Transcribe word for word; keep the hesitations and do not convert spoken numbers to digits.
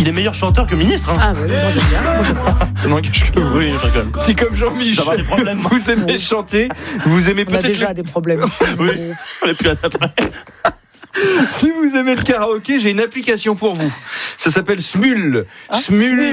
il est meilleur chanteur que ministre. Hein. Ah, ouais, moi j'aime bien. Ça n'engage que vous. Oui, je rigole. Si comme Jean-Mich, Ça va, des problèmes. vous aimez chanter, vous aimez On a peut-être déjà le... des problèmes. Oui, on est plus à ça près. Si vous aimez le karaoké, j'ai une application pour vous. Ça s'appelle Smule. Ah, Smule.